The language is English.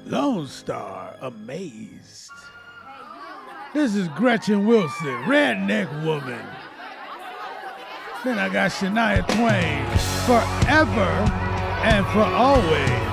Lone Star, Amazed. This is Gretchen Wilson, Redneck Woman. Then I got Shania Twain, Forever and For Always.